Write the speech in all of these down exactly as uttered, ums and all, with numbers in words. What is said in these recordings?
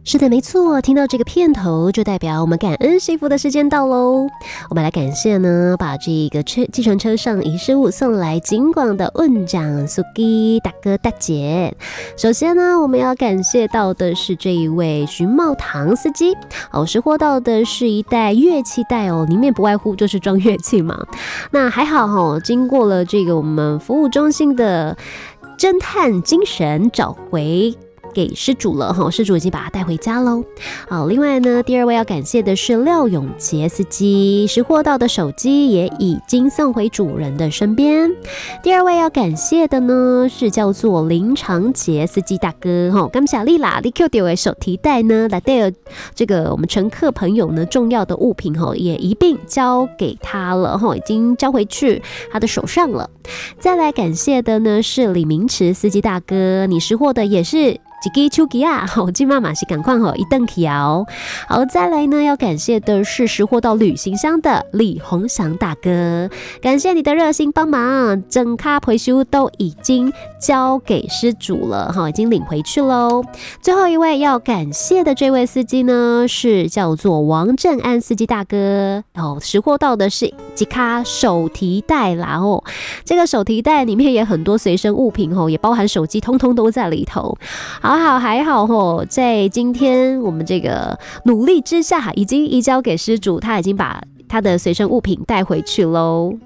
是的，没错，听到这个片头就代表我们感恩幸福的时间到喽。我们来感谢呢，把这个车计程车上遗失物送来景广的运长苏基大哥大姐。首先呢，我们要感谢到的是这一位徐茂堂司机，哦，拾获到的是一袋乐器袋哦，里面不外乎就是装乐器嘛。那还好哦，经过了这个我们服务中心的侦探精神，找回给失主了哈，失主已经把他带回家喽。好，另外呢，第二位要感谢的是廖永杰司机，拾获到的手机也已经送回主人的身边。第二位要感谢的呢是叫做林长杰司机大哥哈，感谢你啦，你 Q 到的手提袋呢，来带这个我们乘客朋友呢重要的物品哈，也一并交给他了哈，已经交回去他的手上了。再来感谢的呢是李明池司机大哥，你拾获的也是一支手机啊，好，今妈妈是赶快吼一顿起哦。好，再来呢，要感谢的是拾获到旅行箱的李宏祥大哥，感谢你的热心帮忙，整卡回收都已经交给失主了哈，已经领回去喽。最后一位要感谢的这位司机呢，是叫做王正安司机大哥，哦，拾获到的是几卡手提袋啦哦，这个手提袋里面也很多随身物品哦，也包含手机，通通都在里头。好好还好吼，在今天我们这个努力之下，已经移交给失主，他已经把他的随身物品带回去喽。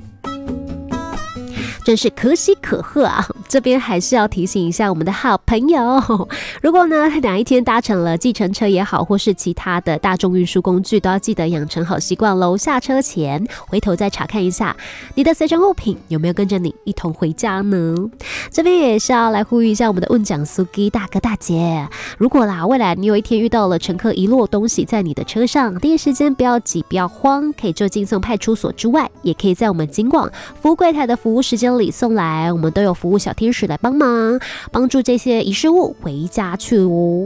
真是可喜可贺啊！这边还是要提醒一下我们的好朋友，如果呢哪一天搭乘了计程车也好，或是其他的大众运输工具，都要记得养成好习惯喽。下车前回头再查看一下你的随身物品有没有跟着你一同回家呢？这边也是要来呼吁一下我们的运讲司机大哥大姐，如果啦未来你有一天遇到了乘客遗落东西在你的车上，第一时间不要急不要慌，可以就近送派出所之外，也可以在我们景广服务柜台的服务时间里送来，我们都有服务小天使来帮忙，帮助这些遗失物回家去哦。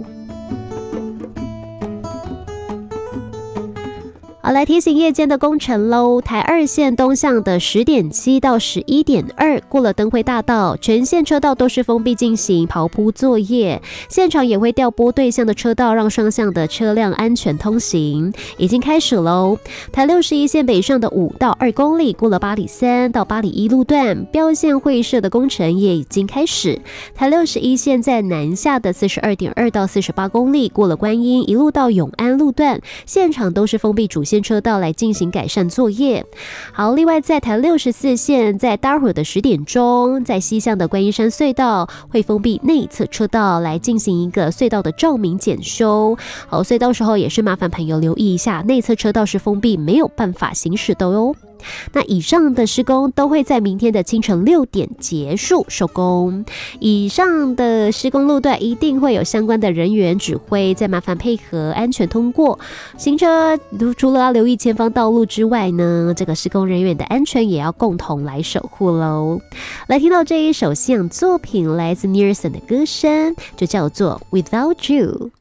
好，来提醒夜间的工程喽。台二线东向的十点七到十一点二，过了灯辉大道，全线车道都是封闭进行刨铺作业，现场也会调拨对向的车道，让双向的车辆安全通行，已经开始喽。台六十一线北上的五到二公里，过了八里三到八里一路段，标线会社的工程也已经开始。台六十一线在南下的四十二点二到四十八公里，过了观音一路到永安路段，现场都是封闭主线车道来进行改善作业。好，另外在台六十四线，在待会儿的十点钟，在西向的观音山隧道会封闭内侧车道来进行一个隧道的照明检修。好，所以到时候也是麻烦朋友留意一下，内侧车道是封闭，没有办法行驶的哦。那以上的施工都会在明天的清晨六点结束收工。以上的施工路段一定会有相关的人员指挥，再麻烦配合安全通过。行车除了要留意前方道路之外呢，这个施工人员的安全也要共同来守护喽。来听到这一首西洋作品，来自 Nearson 的歌声，就叫做 Without You。